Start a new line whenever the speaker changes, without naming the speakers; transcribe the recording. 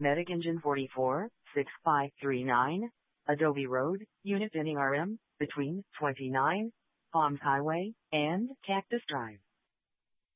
Medic Engine 44, 6539, Adobe Road, Unit Binning RM, between 29, Palms Highway, and Cactus Drive.